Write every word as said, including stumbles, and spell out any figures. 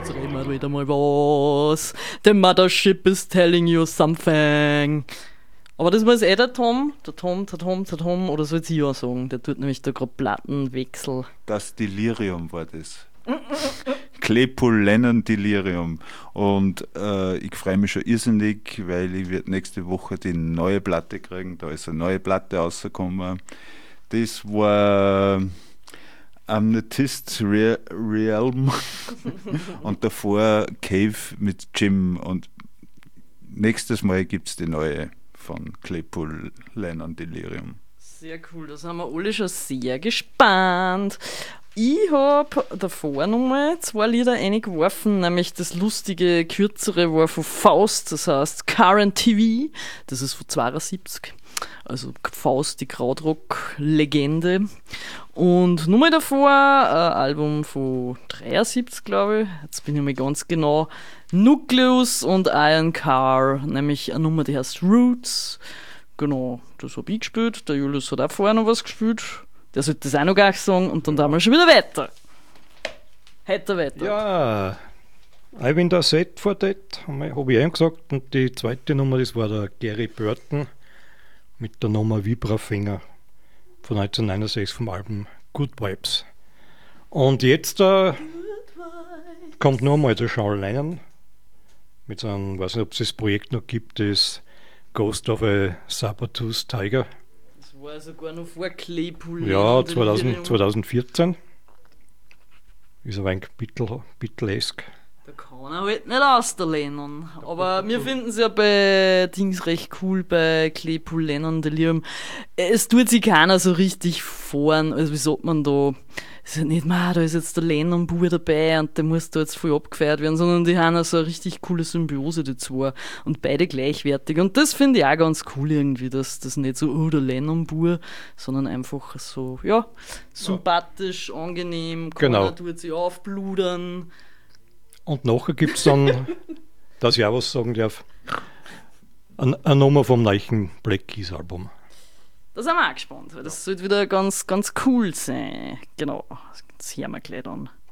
jetzt reden wir wieder mal was. The Mothership is telling you something. Aber das weiß eh der Tom, der Tom, der Tom, der Tom, oder soll ich auch sagen? Der tut nämlich da gerade Plattenwechsel. Das Delirium war das. Claypool Lennon Delirium. Und äh, ich freue mich schon irrsinnig, weil ich werde nächste Woche die neue Platte kriegen. Da ist eine neue Platte rausgekommen. Das war Amethyst Re- Realm und davor Cave mit Jim. Und nächstes Mal gibt es die neue von Claypool Lennon Delirium. Sehr cool, da sind wir alle schon sehr gespannt. Ich habe davor nochmal zwei Lieder eingeworfen, nämlich das lustige, kürzere war von Faust, das heißt Current T V, das ist von zweiundsiebzig, also Faust, die Krautrock-Legende. Und nochmal davor ein Album von dreiundsiebzig, glaube ich, jetzt bin ich mir ganz genau, Nucleus und Iron Car, nämlich eine Nummer, die heißt Roots. Genau, das habe ich gespielt, der Julius hat auch vorher noch was gespielt. Der sollte das auch noch gleich sagen und dann tun wir schon wieder weiter. Heute weiter. Ja, I bin da set for that, habe ich gesagt. Und die zweite Nummer, das war der Gary Burton mit der Nummer Vibrafinger von neunzehnhundertneunundsechzig vom Album Good Vibes. Und jetzt äh, kommt noch einmal der Sean Lennon mit seinem, ich weiß nicht, ob es das Projekt noch gibt, das Ghost of a Sabertooth Tiger. War sogar noch vor Claypool. Ja, zweitausend, zweitausendvierzehn. Ist aber ein bisschen Beatlesk. Da kann er halt nicht aus, der Lennon. Aber wir finden es ja bei Dings recht cool, bei Claypool Lennon Delirium. Es tut sich keiner so richtig fahren, also wie sagt man da, es ist ja nicht, man, da ist jetzt der Lennon-Bub dabei und der muss da jetzt voll abgefeiert werden, sondern die haben so eine richtig coole Symbiose, die zwei. Und beide gleichwertig. Und das finde ich auch ganz cool irgendwie, dass das nicht so, oh, der Lennon-Bub, sondern einfach so, ja, sympathisch, angenehm, keiner genau. tut sich aufbludern. Und nachher gibt es dann, dass ich auch was sagen darf, eine Nummer vom neuen Black Keys Album. Da sind wir auch gespannt, weil das sollte wieder ganz, ganz cool sein. Genau, das hören wir gleich dann.